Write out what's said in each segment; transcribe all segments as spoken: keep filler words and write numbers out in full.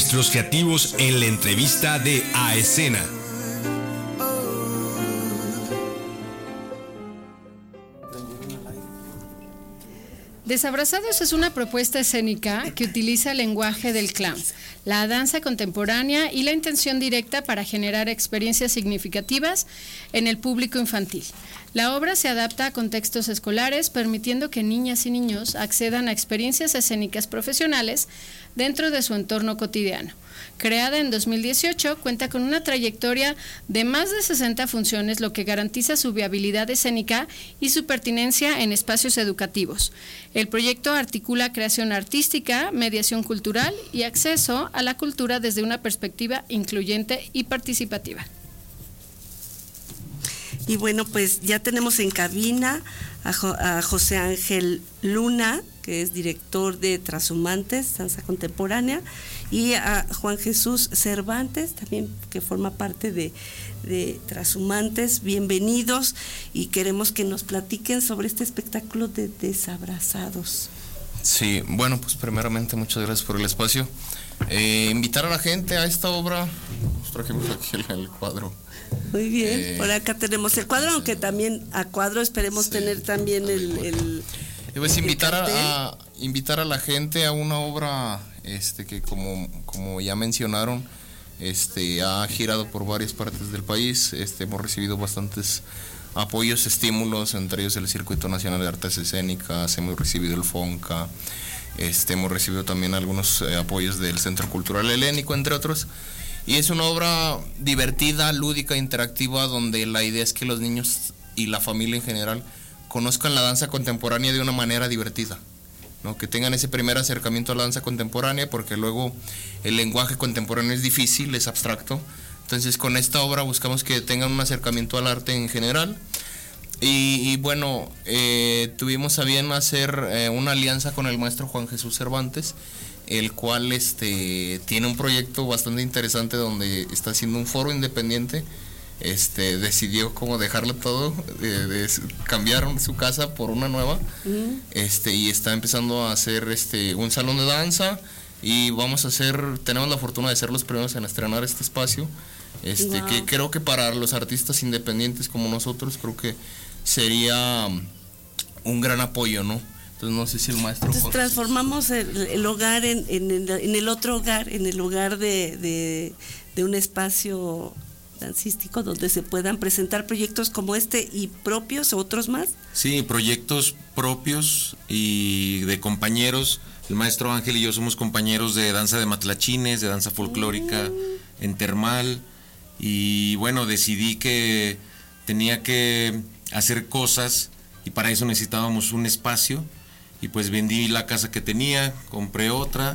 nuestros creativos en la entrevista de A Escena. Desabrazados es una propuesta escénica que utiliza el lenguaje del clown, la danza contemporánea y la intención directa para generar experiencias significativas en el público infantil. La obra se adapta a contextos escolares, permitiendo que niñas y niños accedan a experiencias escénicas profesionales dentro de su entorno cotidiano. Creada en dos mil dieciocho, cuenta con una trayectoria de más de sesenta funciones, lo que garantiza su viabilidad escénica y su pertinencia en espacios educativos. El proyecto articula creación artística, mediación cultural y acceso a la cultura desde una perspectiva incluyente y participativa. Y bueno, pues ya tenemos en cabina a, jo- a José Ángel Luna, que es director de Trashumantes, danza contemporánea, y a Juan Jesús Cervantes, también que forma parte de, de Trashumantes. Bienvenidos, y queremos que nos platiquen sobre este espectáculo de Desabrazados. Sí, bueno, pues primeramente muchas gracias por el espacio. Eh, invitar a la gente a esta obra. Nos trajimos aquí el, el cuadro. Muy bien, Eh, por acá tenemos el cuadro, aunque también a cuadro esperemos sí, tener también el... el Y pues invitar cartel. a, a invitar a la gente a una obra este que como, como ya mencionaron, este ha girado por varias partes del país. Este hemos recibido bastantes apoyos, estímulos, entre ellos el Circuito Nacional de Artes Escénicas, hemos recibido el FONCA, este hemos recibido también algunos eh, apoyos del Centro Cultural Helénico, entre otros. Y es una obra divertida, lúdica, interactiva, donde la idea es que los niños y la familia en general conozcan la danza contemporánea de una manera divertida, ¿no? Que tengan ese primer acercamiento a la danza contemporánea, porque luego el lenguaje contemporáneo es difícil, es abstracto. Entonces con esta obra buscamos que tengan un acercamiento al arte en general. Y, y bueno, eh, tuvimos a bien hacer eh, una alianza con el maestro Juan Jesús Cervantes, el cual este, tiene un proyecto bastante interesante donde está haciendo un foro independiente. Este, decidió como dejarlo todo, de, de cambiar su casa por una nueva, uh-huh. este, y está empezando a hacer este, un salón de danza, y vamos a hacer, tenemos la fortuna de ser los primeros en estrenar este espacio, este, wow. que creo que para los artistas independientes como nosotros, creo que sería un gran apoyo, ¿no? Entonces no sé si el maestro... Entonces Jorge, transformamos el, el hogar en, en, el, en el otro hogar, en el hogar de, de, de un espacio dancístico donde se puedan presentar proyectos como este y propios o otros más. Sí, proyectos propios y de compañeros. El maestro Ángel y yo somos compañeros de danza de matlachines, de danza folclórica mm. en Termal, y bueno, decidí que tenía que hacer cosas y para eso necesitábamos un espacio, y pues vendí la casa que tenía, compré otra,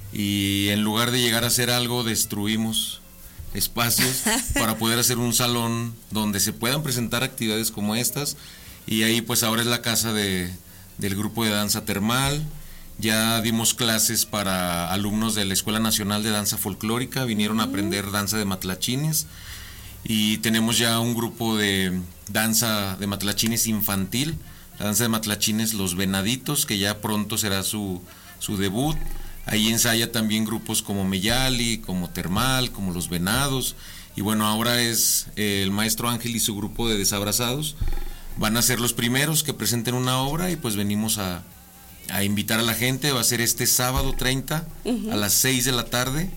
y en lugar de llegar a hacer algo, destruimos espacios para poder hacer un salón donde se puedan presentar actividades como estas. Y ahí pues ahora es la casa de, del grupo de danza Termal. Ya dimos clases para alumnos de la Escuela Nacional de Danza Folclórica, vinieron a aprender danza de matlachines, y tenemos ya un grupo de danza de matlachines infantil, la danza de matlachines Los Venaditos, que ya pronto será su, su debut. Ahí ensaya también grupos como Meyali, como Termal, como Los Venados. Y bueno, ahora es eh, el maestro Ángel y su grupo de Desabrazados. Van a ser los primeros que presenten una obra, y pues venimos a, a invitar a la gente. Va a ser este sábado treinta uh-huh. a las seis de la tarde,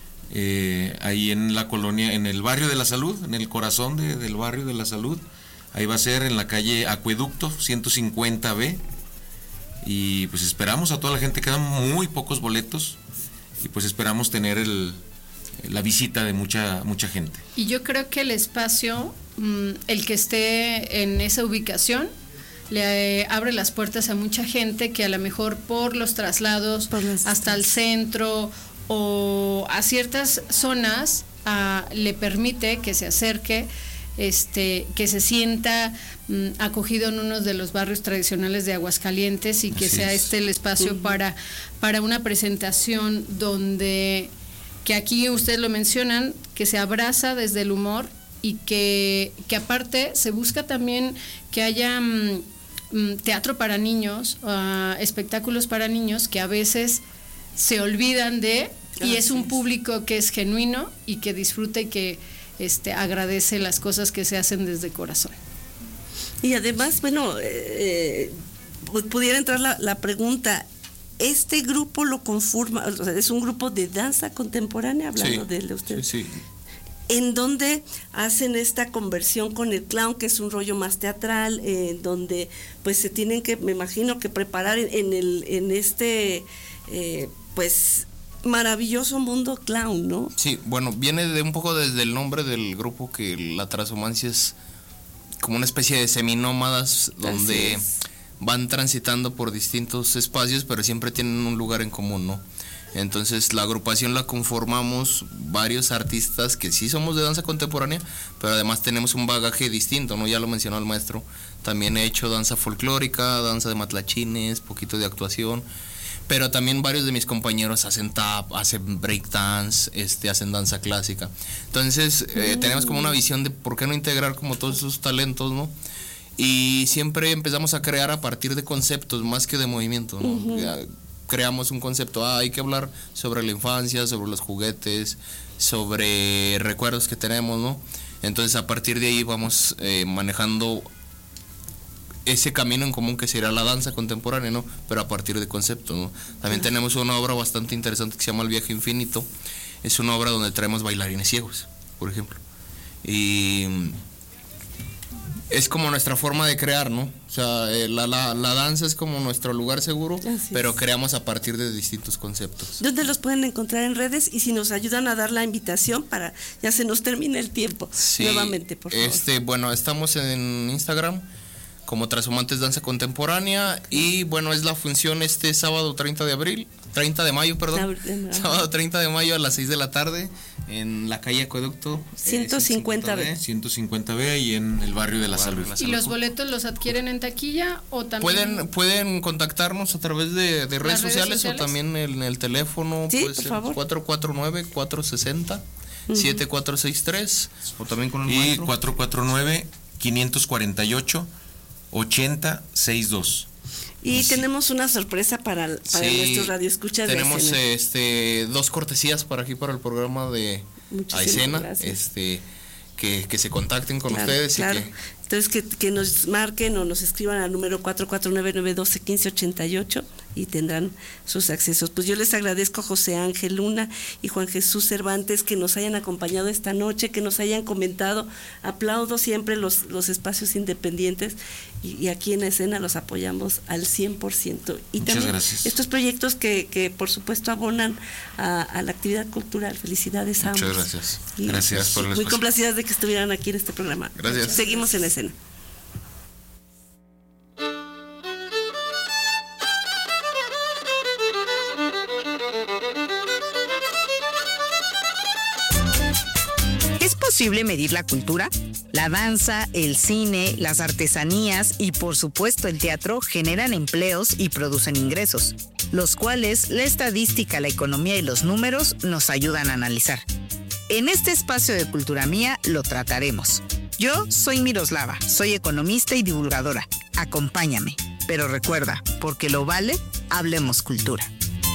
eh, ahí en la colonia, en el barrio de la Salud, en el corazón de, del barrio de la Salud. Ahí va a ser en la calle Acueducto ciento cincuenta B. Y pues esperamos a toda la gente, quedan muy pocos boletos, y pues esperamos tener el, la visita de mucha mucha gente. Y yo creo que el espacio, el que esté en esa ubicación, le abre las puertas a mucha gente que a lo mejor por los traslados por hasta el centro o a ciertas zonas a, le permite que se acerque, este, que se sienta mm, acogido en uno de los barrios tradicionales de Aguascalientes, y que Así sea es. este el espacio uh-huh. para, para una presentación donde, que aquí ustedes lo mencionan, que se abraza desde el humor, y que, que aparte se busca también que haya mm, mm, teatro para niños, uh, espectáculos para niños que a veces se olvidan de y es un público que es genuino y que disfruta y que este, agradece las cosas que se hacen desde corazón. Y además, bueno, eh, pudiera entrar la, la pregunta, ¿este grupo lo conforma, o sea, es un grupo de danza contemporánea, hablando Sí, de él de ustedes? Sí, sí. En donde hacen esta conversión con el clown, que es un rollo más teatral, en eh, donde pues se tienen que, me imagino, que preparar en, en el en este eh, pues maravilloso mundo clown, ¿no? Sí, bueno, viene de un poco desde el nombre del grupo, que la transhumancia es como una especie de seminómadas donde van transitando por distintos espacios, pero siempre tienen un lugar en común, ¿no? Entonces la agrupación la conformamos varios artistas que sí somos de danza contemporánea, pero además tenemos un bagaje distinto, ¿no? Ya lo mencionó el maestro, también he hecho danza folclórica, danza de matlachines, poquito de actuación, pero también varios de mis compañeros hacen tap, hacen breakdance, este, hacen danza clásica. Entonces eh, mm. tenemos como una visión de por qué no integrar como todos esos talentos, ¿no? Y siempre empezamos a crear a partir de conceptos más que de movimiento, ¿no? Uh-huh. Creamos un concepto, ah, hay que hablar sobre la infancia, sobre los juguetes, sobre recuerdos que tenemos, ¿no? Entonces a partir de ahí vamos eh, manejando ese camino en común que será la danza contemporánea, ¿no? Pero a partir de conceptos, ¿no? También uh-huh. tenemos una obra bastante interesante que se llama El Viaje Infinito. Es una obra donde traemos bailarines ciegos, por ejemplo. Y es como nuestra forma de crear, ¿no? O sea, eh, la, la, la danza es como nuestro lugar seguro, así pero es. Creamos a partir de distintos conceptos. ¿Dónde los pueden encontrar en redes? Y si nos ayudan a dar la invitación para, ya se nos termina el tiempo, sí, nuevamente, por favor. Este, bueno, estamos en Instagram como Transhumantes Danza Contemporánea, y bueno, es la función este sábado treinta de abril, treinta de mayo, perdón, sábado treinta de mayo a las seis de la tarde en la calle Acueducto ciento cincuenta B. ciento cincuenta B y en el barrio de la Salud. ¿Y los boletos los adquieren en taquilla o también? Pueden pueden contactarnos a través de, de redes, sociales, redes sociales o también en el teléfono, sí, pues, por favor. cuatro cuatro nueve, cuatro seis cero, siete cuatro seis tres o también con el y maestro. cuatro cuatro nueve, cinco cuatro ocho, ocho cero seis dos. Y sí. tenemos una sorpresa para, para sí, nuestros radioescuchas. Tenemos este dos cortesías para aquí para el programa de Aesena, este que, que se contacten con claro, ustedes claro. y que entonces que, que nos marquen o nos escriban al número cuatro cuatro nueve, nueve uno dos, uno cinco ocho ocho y tendrán sus accesos. Pues yo les agradezco a José Ángel Luna y Juan Jesús Cervantes que nos hayan acompañado esta noche, que nos hayan comentado. Aplaudo siempre los, los espacios independientes y, y aquí en Aesena los apoyamos al cien por ciento. Y muchas también gracias. Estos proyectos que, que por supuesto abonan a, a la actividad cultural. Felicidades a ambos. Muchas gracias. Y gracias por el muy complacidas de que estuvieran aquí en este programa. Gracias. Seguimos en Aesena. ¿Es posible medir la cultura? La danza, el cine, las artesanías y por supuesto el teatro generan empleos y producen ingresos, los cuales la estadística, la economía y los números nos ayudan a analizar. En este espacio de Cultura Mía lo trataremos. Yo soy Miroslava, soy economista y divulgadora. Acompáñame, pero recuerda, porque lo vale, hablemos cultura.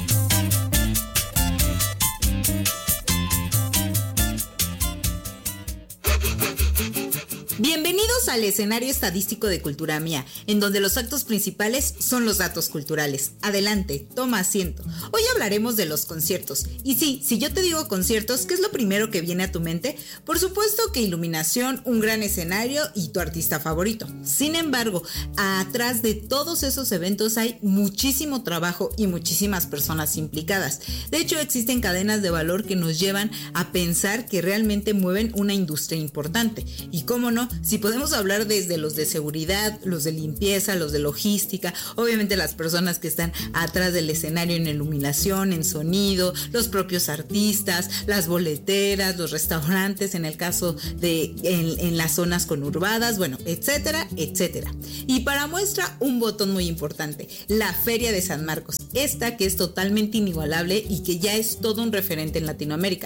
Bienvenidos al escenario estadístico de Cultura Mía, en donde los actos principales son los datos culturales. Adelante, toma asiento. Hoy hablaremos de los conciertos. Y sí, si yo te digo conciertos, ¿qué es lo primero que viene a tu mente? Por supuesto que iluminación, un gran escenario y tu artista favorito. Sin embargo, atrás de todos esos eventos hay muchísimo trabajo y muchísimas personas implicadas. De hecho, existen cadenas de valor que nos llevan a pensar que realmente mueven una industria importante. Y cómo no, si podemos hablar desde los de seguridad, los de limpieza, los de logística, obviamente las personas que están atrás del escenario en iluminación, en sonido, los propios artistas, las boleteras, los restaurantes, en el caso de en, en las zonas conurbadas, bueno, etcétera, etcétera. Y para muestra, un botón muy importante, la Feria de San Marcos, esta que es totalmente inigualable y que ya es todo un referente en Latinoamérica.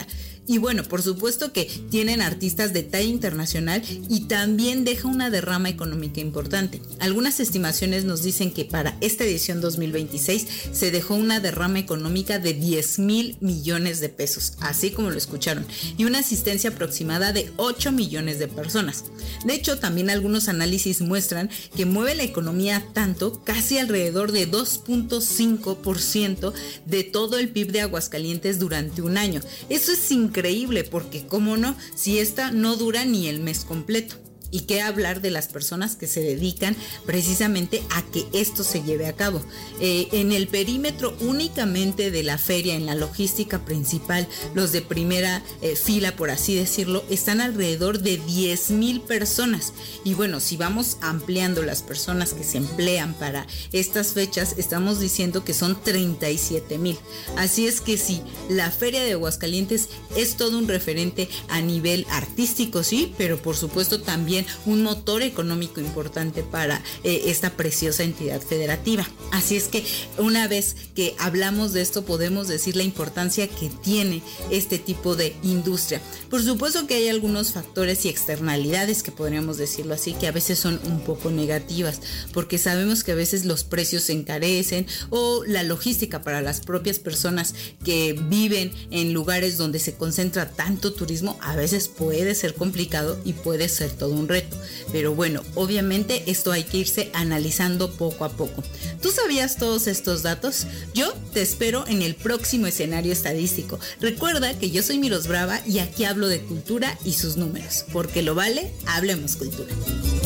Y bueno, por supuesto que tienen artistas de talla internacional y también deja una derrama económica importante. Algunas estimaciones nos dicen que para esta edición dos mil veintiséis se dejó una derrama económica de diez mil millones de pesos, así como lo escucharon, y una asistencia aproximada de ocho millones de personas. De hecho, también algunos análisis muestran que mueve la economía tanto, casi alrededor de dos punto cinco por ciento de todo el P I B de Aguascalientes durante un año. Eso es increíble porque, cómo no, si esta no dura ni el mes completo. Y qué hablar de las personas que se dedican precisamente a que esto se lleve a cabo. Eh, en el perímetro únicamente de la feria, en la logística principal, los de primera eh, fila, por así decirlo, están alrededor de diez mil personas. Y bueno, si vamos ampliando las personas que se emplean para estas fechas, estamos diciendo que son treinta y siete mil. Así es que sí, la Feria de Aguascalientes es todo un referente a nivel artístico, sí, pero por supuesto también un motor económico importante para eh, esta preciosa entidad federativa. Así es que una vez que hablamos de esto, podemos decir la importancia que tiene este tipo de industria. Por supuesto que hay algunos factores y externalidades, que podríamos decirlo así, que a veces son un poco negativas, porque sabemos que a veces los precios se encarecen, o la logística para las propias personas que viven en lugares donde se concentra tanto turismo a veces puede ser complicado y puede ser todo un reto. Pero bueno, obviamente esto hay que irse analizando poco a poco. ¿Tú sabías todos estos datos? Yo te espero en el próximo escenario estadístico. Recuerda que yo soy Miros Brava y aquí hablo de cultura y sus números. Porque lo vale, hablemos cultura.